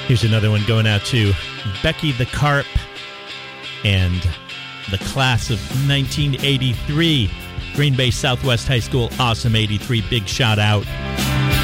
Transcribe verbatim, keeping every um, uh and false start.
Here's another one going out to Becky the Carp and the class of nineteen eighty-three. Green Bay Southwest High School, awesome eighty-three. Big shout out.